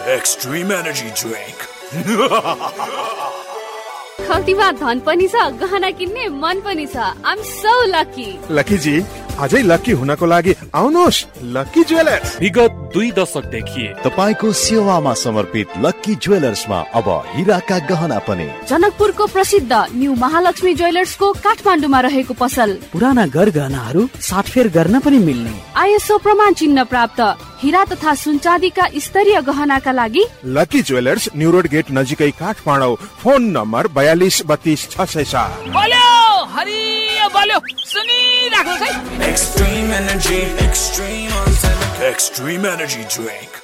Extreme Energy Drink. खल्तीमा धन पनि छ, गहना किन्ने मन पनि छ। I'm so lucky. लकी जी, अझै लकी हुनको लागि आउनुहोस् लकी ज्वेलर्स। विगत 2 दशकदेखि तपाईको सेवामा समर्पित लकी ज्वेलर्समा अब हीराका गहना पनि। जनकपुरको प्रसिद्ध न्यू महालक्ष्मी ज्वेलर्सको काठमाडौँमा रहेको पसल। पुराना गहनाहरू साटफेर गर्न पनि मिल्ने। ISO प्रमाण चिन्ह प्राप्त हीरा तथा सुनचाँदीका स्तरीय गहनाका लागि lucky jewellers new road get नजिकै काठमाडौँ। फोन नम्बर 4232 बोल्यो हरियो बोल्यो सुनिराख्नुहोस् है। Extreme Energy, Extreme Energy Drink.